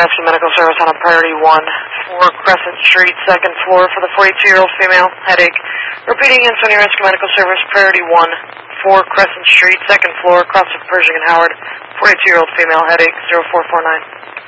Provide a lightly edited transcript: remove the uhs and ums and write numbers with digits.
Rescue Medical Service on a priority 1, 4 Crescent Street, 2nd floor for the 42-year-old female, headache. Repeating, Ansonia Rescue Medical Service, priority 1, 4 Crescent Street, 2nd floor, across of Pershing and Howard, 42-year-old female, headache, 0449.